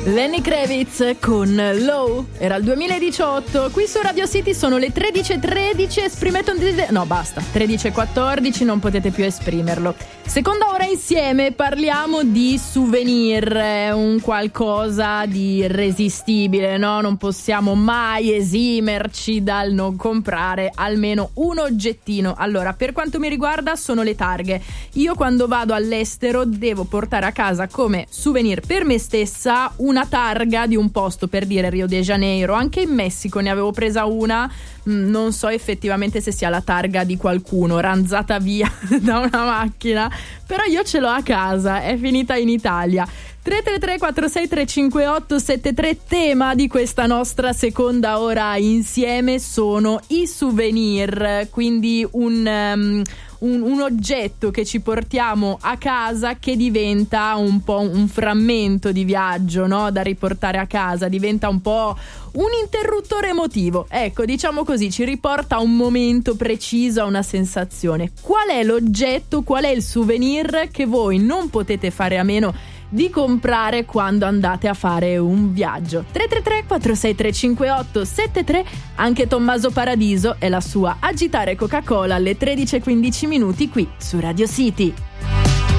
Lenny Kravitz con Low. Era il 2018. Qui su Radio City sono le 13:13. Esprimete un desiderio. No, basta. 13:14, non potete più esprimerlo. Seconda ora insieme parliamo di souvenir, un qualcosa di irresistibile, no? Non possiamo mai esimerci dal non comprare almeno un oggettino. Allora, per quanto mi riguarda sono le targhe. Io quando vado all'estero devo portare a casa come souvenir per me stessa una targa di un posto, per dire Rio de Janeiro. Anche in Messico ne avevo presa una, non so effettivamente se sia la targa di qualcuno ranzata via da una macchina, però io ce l'ho a casa, è finita in Italia. 333 46 358 73. Tema di questa nostra seconda ora insieme sono i souvenir, quindi un oggetto che ci portiamo a casa che diventa un po' un frammento di viaggio, no? Da riportare a casa, diventa un po' un interruttore emotivo, ecco, diciamo così, ci riporta a un momento preciso, a una sensazione. Qual è l'oggetto, qual è il souvenir che voi non potete fare a meno di comprare quando andate a fare un viaggio? 333 46 358 73. Anche Tommaso Paradiso e la sua Agitare Coca-Cola alle 13:15 qui su Radio City.